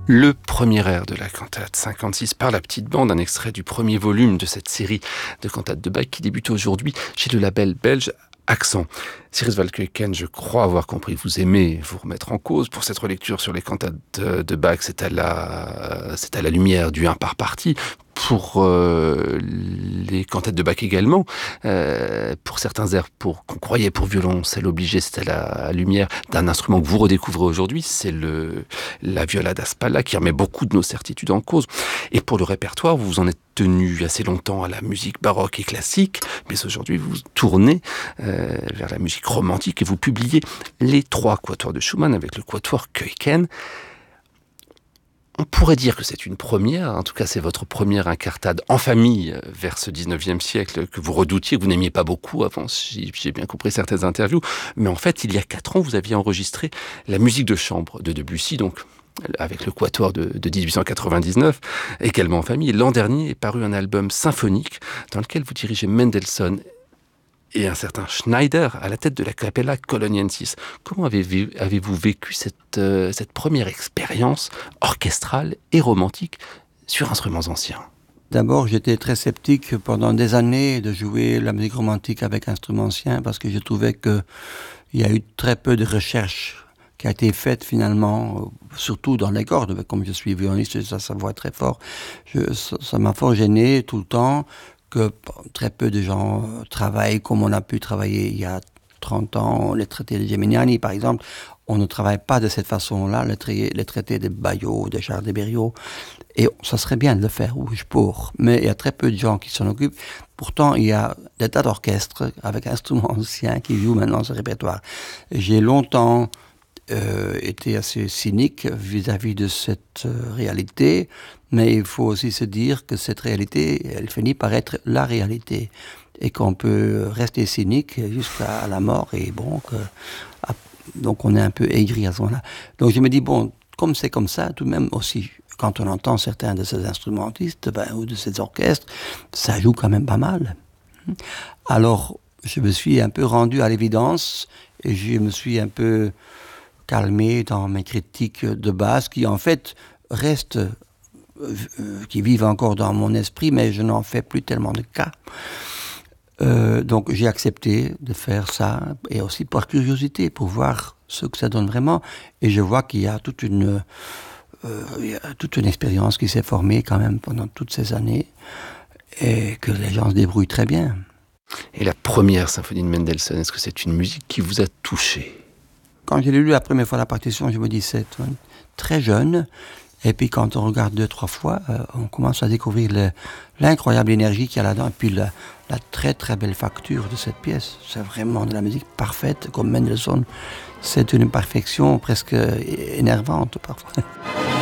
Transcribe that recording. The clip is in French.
Le premier air de la cantate 56 par la petite bande, un extrait du premier volume de cette série de cantates de Bach qui débute aujourd'hui chez le label belge Accent. Cyrus Valkuyken, je crois avoir compris que vous aimez vous remettre en cause pour cette relecture sur les cantates de Bach. C'est à la lumière du un par partie. Pour les cantates de Bach également, pour certains airs qu'on croyait pour violoncelle obligé, c'était à la lumière d'un instrument que vous redécouvrez aujourd'hui, c'est la viola da spalla qui remet beaucoup de nos certitudes en cause. Et pour le répertoire, vous vous en êtes tenu assez longtemps à la musique baroque et classique, mais aujourd'hui vous tournez vers la musique romantique et vous publiez les 3 quatuors de Schumann avec le quatuor Kuyken. On pourrait dire que c'est une première, en tout cas c'est votre première incartade en famille vers ce 19e siècle que vous redoutiez, que vous n'aimiez pas beaucoup avant, si j'ai bien compris certaines interviews, mais en fait il y a 4 ans vous aviez enregistré la musique de chambre de Debussy, donc avec le quatuor de 1899, également en famille. Et l'an dernier est paru un album symphonique dans lequel vous dirigez Mendelssohn et un certain Schneider à la tête de la Capella Coloniensis. Comment avez-vous vécu cette première expérience orchestrale et romantique sur instruments anciens ? D'abord, j'étais très sceptique pendant des années de jouer la musique romantique avec instruments anciens parce que je trouvais qu'il y a eu très peu de recherche qui a été faite finalement, surtout dans les cordes. Comme je suis violoniste, ça voit très fort. Ça m'a fort gêné tout le temps que très peu de gens travaillent comme on a pu travailler il y a 30 ans. Les traités de Geminiani, par exemple, on ne travaille pas de cette façon-là, les traités de Baillot, de Charles de Berriot, et ça serait bien de le faire, mais il y a très peu de gens qui s'en occupent. Pourtant, il y a des tas d'orchestres avec instruments anciens qui jouent maintenant ce répertoire. J'ai longtemps été assez cynique vis-à-vis de cette réalité, mais il faut aussi se dire que cette réalité, elle finit par être la réalité, et qu'on peut rester cynique jusqu'à la mort, et donc on est un peu aigri à ce moment-là. Donc je me dis, comme c'est comme ça, tout de même aussi, quand on entend certains de ces instrumentistes ou de ces orchestres, ça joue quand même pas mal. Alors je me suis un peu rendu à l'évidence, et je me suis un peu calmé dans mes critiques de base, qui en fait restent, qui vivent encore dans mon esprit, mais je n'en fais plus tellement de cas. Donc j'ai accepté de faire ça, et aussi par curiosité, pour voir ce que ça donne vraiment. Et je vois qu'il y a toute une expérience qui s'est formée quand même pendant toutes ces années, et que les gens se débrouillent très bien. Et la première symphonie de Mendelssohn, est-ce que c'est une musique qui vous a touché ? Quand j'ai lu la première fois la partition, je me dis c'est très jeune. Et puis quand on regarde 2-3 fois, on commence à découvrir l'incroyable énergie qu'il y a là-dedans. Et puis la très très belle facture de cette pièce. C'est vraiment de la musique parfaite, comme Mendelssohn. C'est une perfection presque énervante parfois.